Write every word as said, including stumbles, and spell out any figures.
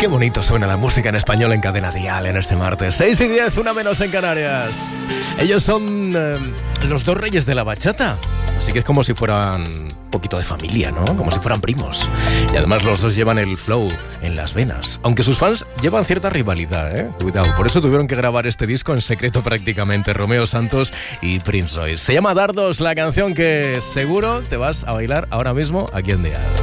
Qué bonito suena la música en español en Cadena Dial en este martes. seis y diez, una menos en Canarias. Ellos son eh, los dos reyes de la bachata. Así que es como si fueran un poquito de familia, ¿no? Como si fueran primos. Y además los dos llevan el flow en las venas. Aunque sus fans llevan cierta rivalidad, ¿eh? Cuidado, por eso tuvieron que grabar este disco en secreto prácticamente, Romeo Santos y Prince Royce. Se llama Dardos, la canción que seguro te vas a bailar ahora mismo aquí en Dial.